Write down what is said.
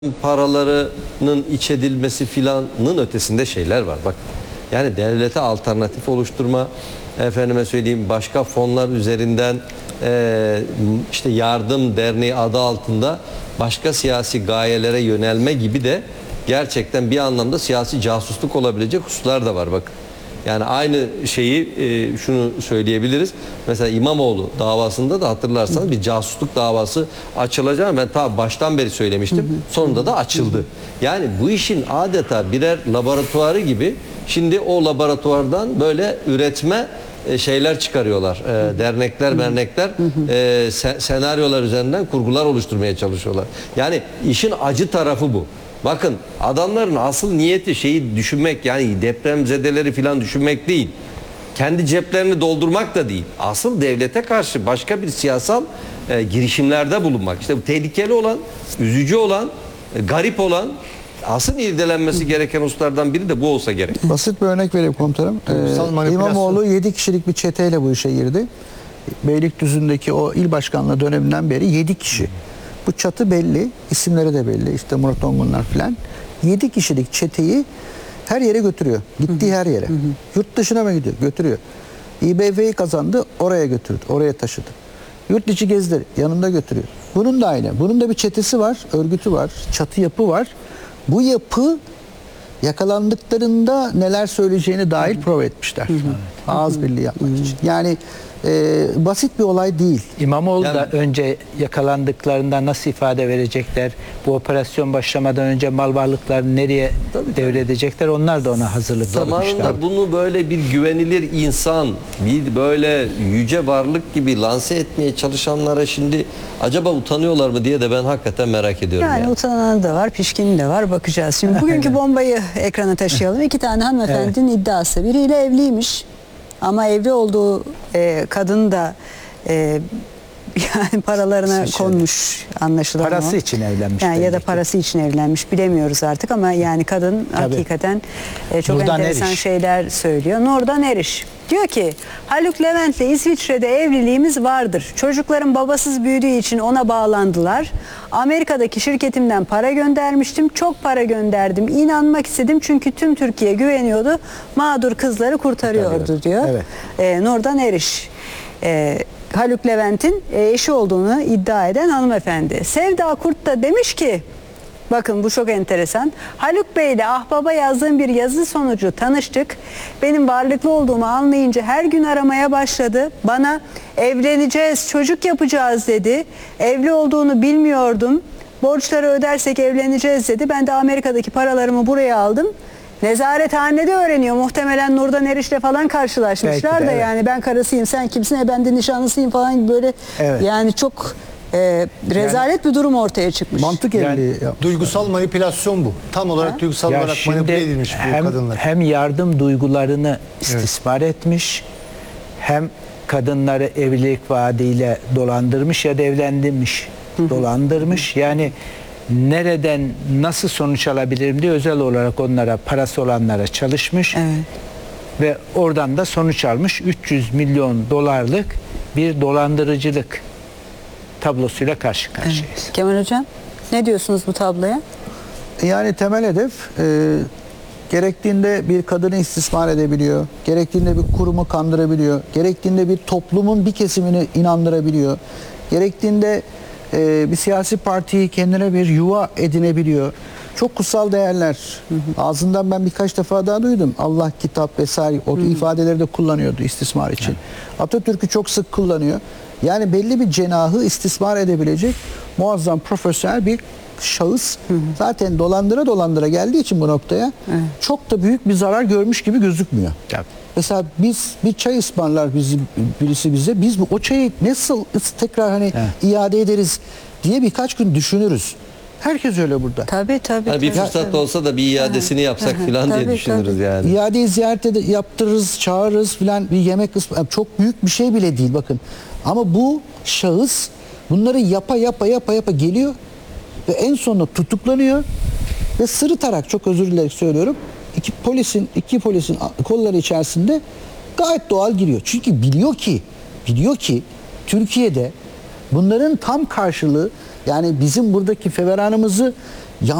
paralarının iç edilmesi filanın ötesinde şeyler var. Bak, yani devlete alternatif oluşturma, efendime söyleyeyim başka fonlar üzerinden işte yardım derneği adı altında başka siyasi gayelere yönelme gibi de gerçekten bir anlamda siyasi casusluk olabilecek hususlar da var. Bak. Yani aynı şeyi şunu söyleyebiliriz. Mesela İmamoğlu davasında da hatırlarsanız bir casusluk davası açılacağını ben ta baştan beri söylemiştim. Sonunda da açıldı. Yani bu işin adeta birer laboratuvarı gibi şimdi o laboratuvardan böyle üretme şeyler çıkarıyorlar. Dernekler, mernekler senaryolar üzerinden kurgular oluşturmaya çalışıyorlar. Yani işin acı tarafı bu. Bakın, adamların asıl niyeti şeyi düşünmek, yani depremzedeleri falan düşünmek değil. Kendi ceplerini doldurmak da değil. Asıl devlete karşı başka bir siyasal girişimlerde bulunmak. İşte bu tehlikeli olan, üzücü olan, garip olan, asıl irdelenmesi gereken hususlardan biri de bu olsa gerek. Basit bir örnek vereyim komutanım. İmamoğlu 7 kişilik bir çeteyle bu işe girdi. Beylikdüzü'ndeki o il başkanlığı döneminden beri 7 kişi. Bu çatı belli, isimleri de belli. İşte Murat Ongunlar falan. 7 kişilik çeteyi her yere götürüyor. Gittiği her yere. Yurt dışına mı gidiyor? Götürüyor. İBB'yi kazandı, oraya götürdü, oraya taşıdı. Yurt içi gezdi, yanında götürüyor. Bunun da aynı. Bunun da bir çetesi var, örgütü var, çatı yapı var. Bu yapı yakalandıklarında neler söyleyeceğini dahil prova etmişler. Ağız birliği yapmak için. Yani basit bir olay değil. İmamoğlu da önce yakalandıklarında nasıl ifade verecekler? Bu operasyon başlamadan önce mal varlıklarını nereye devredecekler? Onlar da ona hazırlık yapmışlar. Zamanında bunu böyle bir güvenilir insan, bir böyle yüce varlık gibi lanse etmeye çalışanlara şimdi acaba utanıyorlar mı diye de ben hakikaten merak ediyorum. Yani utananı da var, pişkini de var. Bakacağız. Şimdi bugünkü bombayı ekrana taşıyalım. 2 tane hanımefendinin iddiası. Biriyle evliymiş. Ama evli olduğu kadın da yani paralarına konmuş anlaşılan. Parası o. için evlenmiş. Yani ya da parası için evlenmiş, bilemiyoruz artık ama yani kadın hakikaten çok Nurdan enteresan Eriş şeyler söylüyor. Nurdan Eriş diyor ki Haluk Levent'le İsviçre'de evliliğimiz vardır. Çocuklarım babasız büyüdüğü için ona bağlandılar. Amerika'daki şirketimden para göndermiştim. Çok para gönderdim. İnanmak istedim çünkü tüm Türkiye güveniyordu. Mağdur kızları kurtarıyordu diyor. Evet. Nurdan Eriş. Haluk Levent'in eşi olduğunu iddia eden hanımefendi. Sevda Kurt da demiş ki, bakın bu çok enteresan. Haluk Bey ile Ahbap'a yazdığım bir yazı sonucu tanıştık. Benim varlıklı olduğumu anlayınca her gün aramaya başladı. Bana evleneceğiz, çocuk yapacağız dedi. Evli olduğunu bilmiyordum. Borçları ödersek evleneceğiz dedi. Ben de Amerika'daki paralarımı buraya aldım. Nezarethanede öğreniyor. Muhtemelen Nurdan Eriş'le falan karşılaşmışlar da yani ben karısıyım, sen kimsin, ben de nişanlısıyım falan böyle yani çok rezalet bir durum ortaya çıkmış. Mantık evliliği. Duygusal manipülasyon bu. Tam olarak duygusal olarak manipüle edilmiş bu kadınlar. Hem yardım duygularını istismar etmiş, hem kadınları evlilik vaadiyle dolandırmış ya da evlendirmiş, dolandırmış. Yani nereden nasıl sonuç alabilirim diye özel olarak onlara, parası olanlara çalışmış. Ve oradan da sonuç almış. 300 milyon dolarlık bir dolandırıcılık tablosuyla karşı karşıyayız. Kemal Hocam ne diyorsunuz bu tabloya? Yani temel hedef gerektiğinde bir kadını istismar edebiliyor, gerektiğinde bir kurumu kandırabiliyor, gerektiğinde bir toplumun bir kesimini inandırabiliyor, gerektiğinde bir siyasi partiyi kendine bir yuva edinebiliyor. Çok kutsal değerler. Ağzından ben birkaç defa daha duydum. Allah, kitap vesaire o ifadeleri de kullanıyordu istismar için. Atatürk'ü çok sık kullanıyor. Yani belli bir cenahı istismar edebilecek muazzam profesyonel bir şahıs. Zaten dolandıra geldiği için bu noktaya çok da büyük bir zarar görmüş gibi gözükmüyor. Mesela biz bir çay ısmarlar birisi bize. Biz o çayı nasıl tekrar iade ederiz diye birkaç gün düşünürüz. Herkes öyle burada. Tabii. Yani bir fırsat olsa da bir iadesini yapsak falan diye düşünürüz yani. İadeyi ziyarete de yaptırırız, çağırırız falan, bir yemek çok büyük bir şey bile değil bakın. Ama bu şahıs bunları yapa geliyor ve en sonunda tutuklanıyor ve sırıtarak, çok özür dilerim söylüyorum, iki polisin kolları içerisinde gayet doğal giriyor. Çünkü biliyor ki Türkiye'de bunların tam karşılığı, yani bizim buradaki feveranımızı